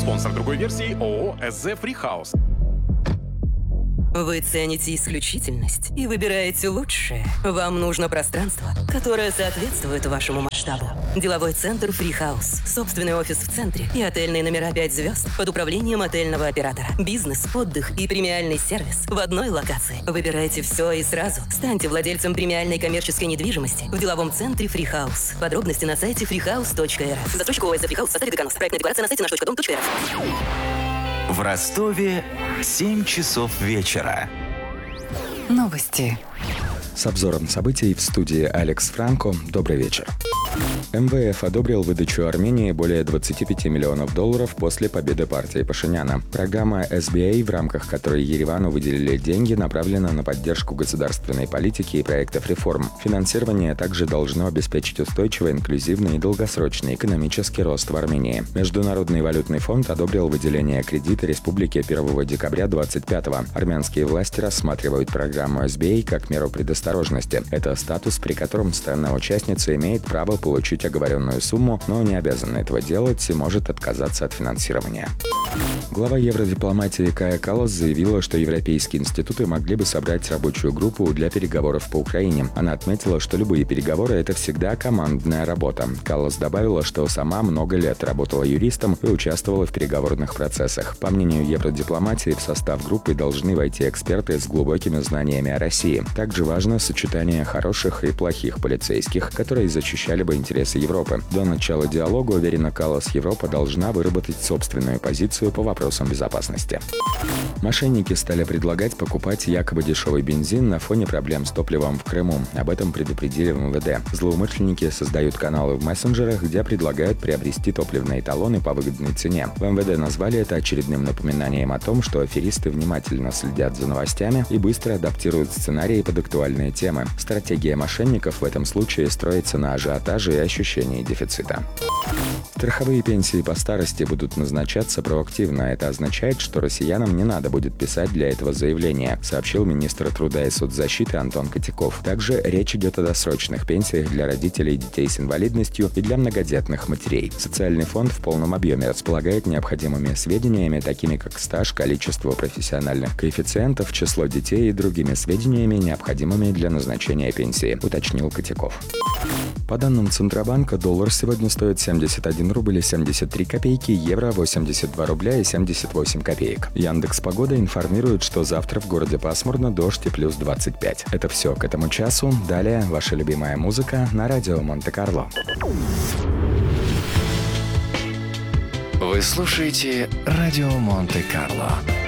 Спонсор другой версии ООО «СЗ Фрихаус». Вы цените исключительность и выбираете лучшее. Вам нужно пространство, которое соответствует вашему масштабу. Деловой центр Фрихаус. Собственный офис в центре и отельные номера 5 звезд под управлением отельного оператора. Бизнес, отдых и премиальный сервис в одной локации. Выбирайте все и сразу. Станьте владельцем премиальной коммерческой недвижимости в деловом центре Фрихаус. Подробности на сайте freehouse.rf. Застройщик ОСЗ Фрихаус в составе Деканус. Проектная декларация на сайте наш.дом.рф. В Ростове 7 часов вечера. Новости. С обзором событий в студии Алекс Франко. Добрый вечер. МВФ одобрил выдачу Армении более 25 миллионов долларов после победы партии Пашиняна. Программа SBA, в рамках которой Еревану выделили деньги, направлена на поддержку государственной политики и проектов реформ. Финансирование также должно обеспечить устойчивый, инклюзивный и долгосрочный экономический рост в Армении. Международный валютный фонд одобрил выделение кредита республике 1 декабря 2025-го. Армянские власти рассматривают программу SBA как меру предосторожности. Это статус, при котором страна-участница имеет право получить оговоренную сумму, но не обязана этого делать и может отказаться от финансирования. Глава евродипломатии Кая Каллас заявила, что европейские институты могли бы собрать рабочую группу для переговоров по Украине. Она отметила, что любые переговоры – это всегда командная работа. Каллас добавила, что сама много лет работала юристом и участвовала в переговорных процессах. По мнению евродипломатии, в состав группы должны войти эксперты с глубокими знаниями о России. Также важно сочетание хороших и плохих полицейских, которые защищали бы интересы Европы. До начала диалога, уверена Каллас, Европа должна выработать собственную позицию по вопросам безопасности. Мошенники стали предлагать покупать якобы дешевый бензин на фоне проблем с топливом в Крыму. Об этом предупредили в МВД. Злоумышленники создают каналы в мессенджерах, где предлагают приобрести топливные талоны по выгодной цене. В МВД назвали это очередным напоминанием о том, что аферисты внимательно следят за новостями и быстро адаптируют сценарии под актуальные темы. Стратегия мошенников в этом случае строится на ажиотаже и ощущении дефицита. Страховые пенсии по старости будут назначаться проактивно. Это означает, что россиянам не надо будет писать для этого заявление, сообщил министр труда и соцзащиты Антон Котяков. Также речь идет о досрочных пенсиях для родителей детей с инвалидностью и для многодетных матерей. Социальный фонд в полном объеме располагает необходимыми сведениями, такими как стаж, количество профессиональных коэффициентов, число детей и другими сведениями, необходимыми для назначения пенсии, уточнил Котяков. По данным Центробанка, доллар сегодня стоит 71 рубль и 73 копейки, евро 82 рубля и 78 копеек. Яндекс.Погода информирует, что завтра в городе пасмурно, дождь и плюс 25. Это все к этому часу. Далее ваша любимая музыка на радио Монте-Карло. Вы слушаете радио Монте-Карло.